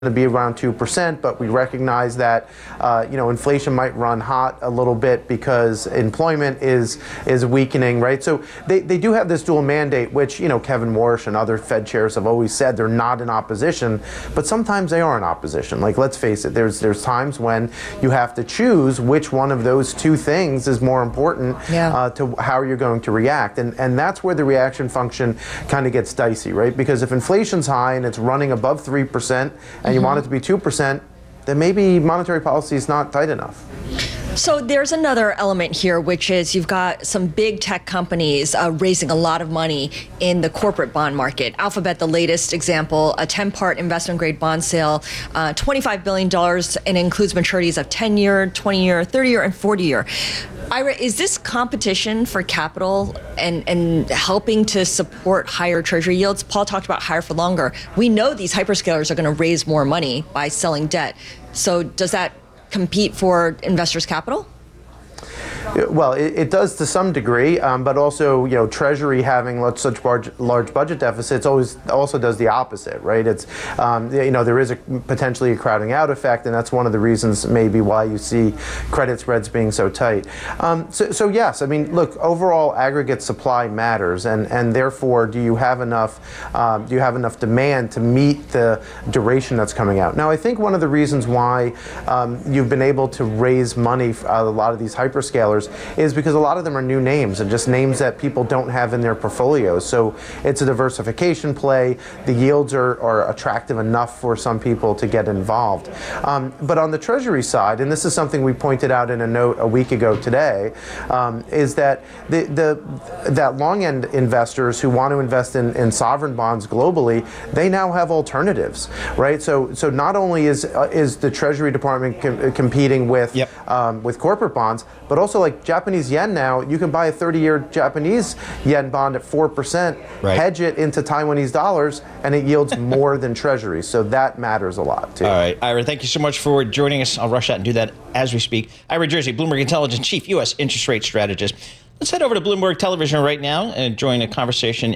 to be around 2%, but we recognize that inflation might run hot a little bit because employment is weakening, right? So they do have this dual mandate, which Kevin Warsh and other Fed chairs have always said they're not in opposition, but sometimes they are in opposition. Like, let's face it, there's times when you have to choose which one of those two things is more important to how you're going to react, and that's where the reaction function kind of gets dicey, right? Because if inflation's high and it's running above 3%, and you want it to be 2%, then maybe monetary policy is not tight enough. So there's another element here, which is you've got some big tech companies raising a lot of money in the corporate bond market. Alphabet, the latest example, a 10-part investment-grade bond sale, $25 billion, and includes maturities of 10-year, 20-year, 30-year, and 40-year. Ira, is this competition for capital and helping to support higher treasury yields? Paul talked about higher for longer. We know these hyperscalers are going to raise more money by selling debt. So does that compete for investors' capital? Well, it does to some degree, but also, Treasury having such large budget deficits also does the opposite, right? It's, there is potentially a crowding out effect, and that's one of the reasons maybe why you see credit spreads being so tight. So yes, I mean, look, overall aggregate supply matters, and therefore, do you have enough demand to meet the duration that's coming out? Now, I think one of the reasons why you've been able to raise money a lot of these hyperscalers is because a lot of them are new names and just names that people don't have in their portfolios. So it's a diversification play. The yields are attractive enough for some people to get involved. But on the Treasury side, and this is something we pointed out in a note a week ago today, is that that long-end investors who want to invest in sovereign bonds globally, they now have alternatives, right? So not only is the Treasury Department competing with corporate bonds, but also like Japanese yen now, you can buy a 30-year Japanese yen bond at 4%, hedge it into Taiwanese dollars, and it yields more than Treasuries. So that matters a lot, too. All right, Ira, thank you so much for joining us. I'll rush out and do that as we speak. Ira Jersey, Bloomberg Intelligence Chief U.S. Interest Rate Strategist. Let's head over to Bloomberg Television right now and join a conversation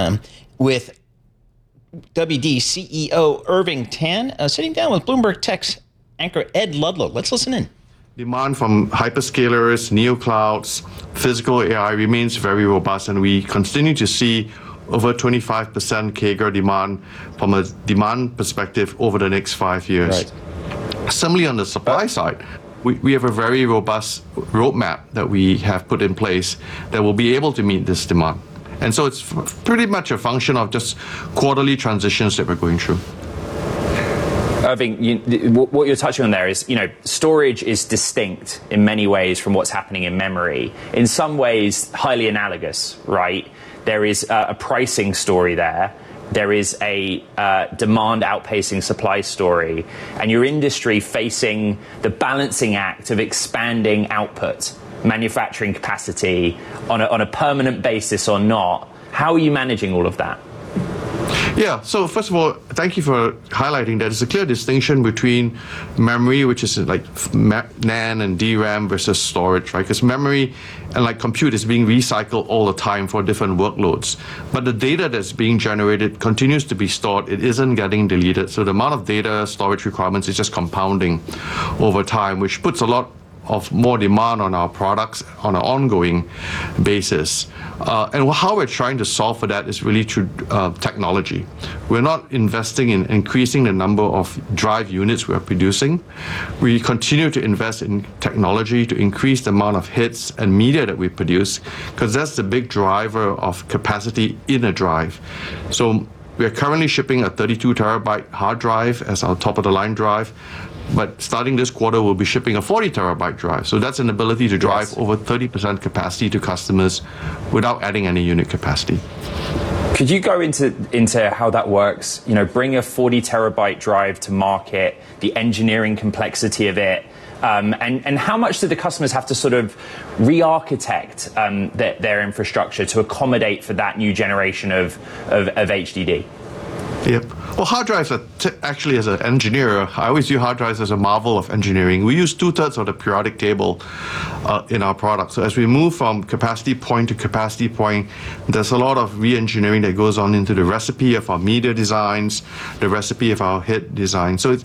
with WD CEO Irving Tan, sitting down with Bloomberg Tech's anchor Ed Ludlow. Let's listen in. Demand from hyperscalers, neoclouds, physical AI remains very robust, and we continue to see over 25% CAGR demand from a demand perspective over the next 5 years. Right. Similarly, on the supply side, we have a very robust roadmap that we have put in place that will be able to meet this demand. And so it's pretty much a function of just quarterly transitions that we're going through. Irving, what you're touching on there is, storage is distinct in many ways from what's happening in memory. In some ways, highly analogous, right? There is a pricing story there. There is a demand outpacing supply story. And your industry facing the balancing act of expanding output, manufacturing capacity on a permanent basis or not. How are you managing all of that? Yeah, so first of all, thank you for highlighting that. There's a clear distinction between memory, which is like NAND and DRAM, versus storage, right? Because memory and like compute is being recycled all the time for different workloads. But the data that's being generated continues to be stored. It isn't getting deleted. So the amount of data storage requirements is just compounding over time, which puts a lot of more demand on our products on an ongoing basis. And how we're trying to solve for that is really through technology. We're not investing in increasing the number of drive units we're producing. We continue to invest in technology to increase the amount of hits and media that we produce, because that's the big driver of capacity in a drive. So we are currently shipping a 32 terabyte hard drive as our top of the line drive. But starting this quarter, we'll be shipping a 40 terabyte drive. So that's an ability to drive over 30% capacity to customers without adding any unit capacity. Could you go into how that works? Bring a 40 terabyte drive to market, the engineering complexity of it, and how much do the customers have to sort of re-architect their infrastructure to accommodate for that new generation of HDD? Yep. Well, hard drives are actually, as an engineer, I always view hard drives as a marvel of engineering. We use 2/3 of the periodic table in our product. So as we move from capacity point to capacity point, there's a lot of re-engineering that goes on into the recipe of our media designs, the recipe of our head design. So